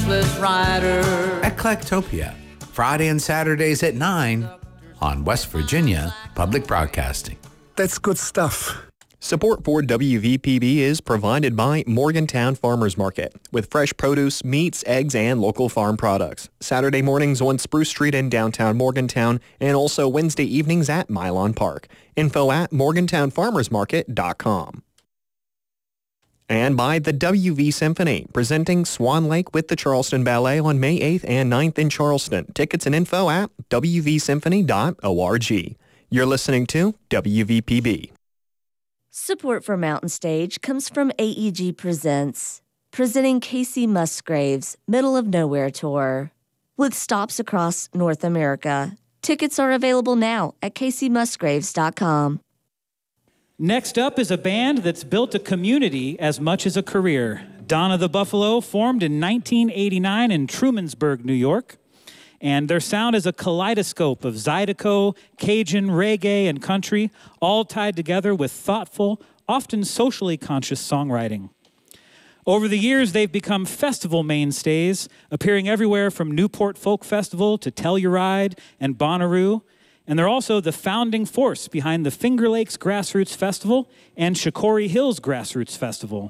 faceless rider. Eclectopia, Friday and Saturdays at 9 on West Virginia Public Broadcasting. That's good stuff. Support for WVPB is provided by Morgantown Farmers Market, with fresh produce, meats, eggs, and local farm products. Saturday mornings on Spruce Street in downtown Morgantown, and also Wednesday evenings at Mylon Park. Info at morgantownfarmersmarket.com. And by the WV Symphony, presenting Swan Lake with the Charleston Ballet on May 8th and 9th in Charleston. Tickets and info at wvsymphony.org. You're listening to WVPB. Support for Mountain Stage comes from AEG Presents, presenting Casey Musgraves' Middle of Nowhere Tour. With stops across North America, tickets are available now at caseymusgraves.com. Next up is a band that's built a community as much as a career. Donna the Buffalo formed in 1989 in Trumansburg, New York. And their sound is a kaleidoscope of Zydeco, Cajun, reggae, and country, all tied together with thoughtful, often socially conscious songwriting. Over the years, they've become festival mainstays, appearing everywhere from Newport Folk Festival to Telluride and Bonnaroo. And they're also the founding force behind the Finger Lakes Grassroots Festival and Shikori Hills Grassroots Festival.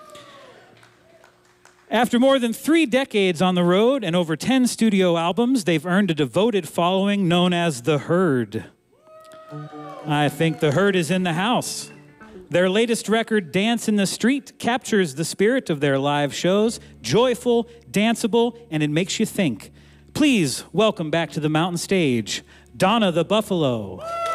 After more than 3 decades on the road and over 10 studio albums, they've earned a devoted following known as The Herd. I think The Herd is in the house. Their latest record, Dance in the Street, captures the spirit of their live shows, joyful, danceable, and it makes you think. Please welcome back to the Mountain Stage, Donna the Buffalo.